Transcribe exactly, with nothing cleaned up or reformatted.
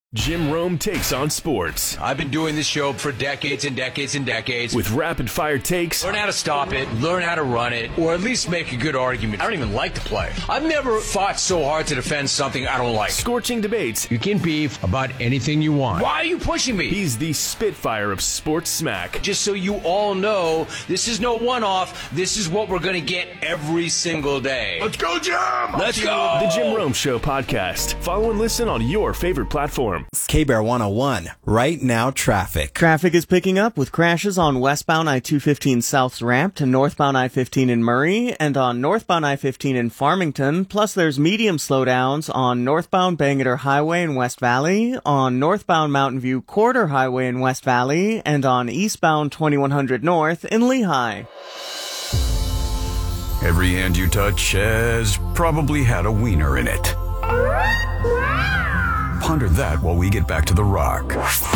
Jim Rome takes on sports. I've been doing this show for decades and decades and decades. With rapid-fire takes. Learn how to stop it, learn how to run it, or at least make a good argument. I don't even like to play. I've never fought so hard to defend something I don't like. Scorching debates. You can beef about anything you want. Why are you pushing me? He's the Spitfire of sports smack. Just so you all know, this is no one-off. This is what we're going to get every single day. Let's go, Jim! Let's go! The Jim Rome Show podcast. Follow and listen on your favorite platform. K-Bear one oh one, right now traffic. Traffic is picking up with crashes on westbound I two fifteen South's ramp to northbound I fifteen in Murray and on northbound I fifteen in Farmington. Plus there's medium slowdowns on northbound Bangerter Highway in West Valley, on northbound Mountain View Corridor Highway in West Valley, and on eastbound twenty-one hundred North in Lehigh. Every hand you touch has probably had a wiener in it. Ponder that while we get back to the rock.